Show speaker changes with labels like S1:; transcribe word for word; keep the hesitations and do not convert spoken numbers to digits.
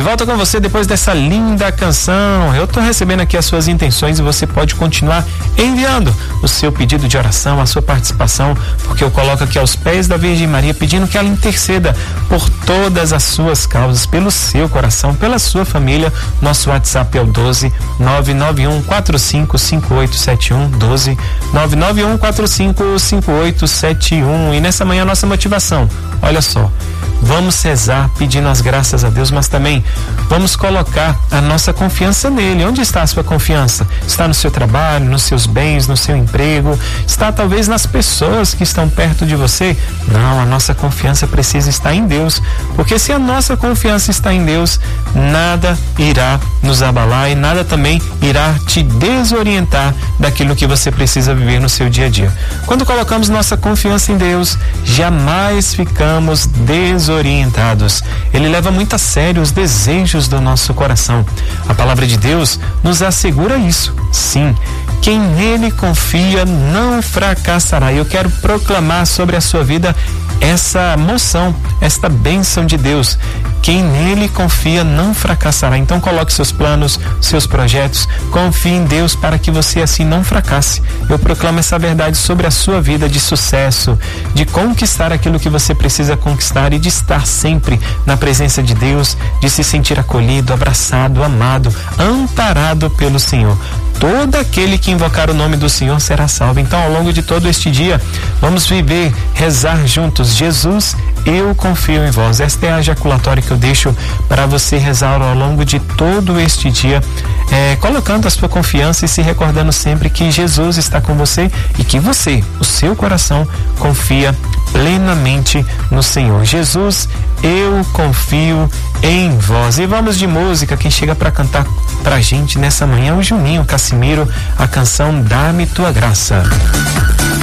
S1: volta com você depois dessa linda canção. Eu tô recebendo aqui as suas intenções e você pode continuar enviando o seu pedido de oração, a sua participação, porque eu coloco aqui aos pés da Virgem Maria pedindo que ela interceda por todas as suas causas, pelo seu coração, pela sua família. Nosso WhatsApp é o doze nove nove um quatro cinco cinco oito sete um, doze nove nove um quatro cinco cinco oito sete um. E nessa manhã a nossa motivação, olha só, vamos rezar pedindo as graças a Deus, mas também vamos colocar a nossa confiança nele. Onde está a sua confiança? Está no seu trabalho, nos seus bens, no seu emprego? Está talvez nas pessoas que estão perto de você? Não, a nossa confiança precisa estar em Deus, porque se a nossa confiança está em Deus, nada irá nos abalar e nada também irá te desorientar daquilo que você precisa viver no seu dia a dia. Quando colocamos nossa confiança em Deus, jamais ficamos desorientados. Ele leva muito a sério os desejos do nosso coração. A palavra de Deus nos assegura isso. Sim, quem nele confia não fracassará. Eu quero proclamar sobre a sua vida essa moção, esta bênção de Deus. Quem nele confia não fracassará. Então coloque seus planos, seus projetos, confie em Deus para que você assim não fracasse. Eu proclamo essa verdade sobre a sua vida de sucesso, de conquistar aquilo que você precisa conquistar e de estar sempre na presença de Deus, de se sentir acolhido, abraçado, amado, amparado pelo Senhor. Todo aquele que invocar o nome do Senhor será salvo. Então, ao longo de todo este dia, vamos viver, rezar juntos. Jesus, eu confio em vós. Esta é a ejaculatória que eu deixo para você rezar ao longo de todo este dia, é, colocando a sua confiança e se recordando sempre que Jesus está com você e que você, o seu coração, confia plenamente no Senhor. Jesus, eu confio em vós. E vamos de música. Quem chega para cantar pra gente nessa manhã é o Juninho Cassimiro, a canção Dá-me Tua Graça.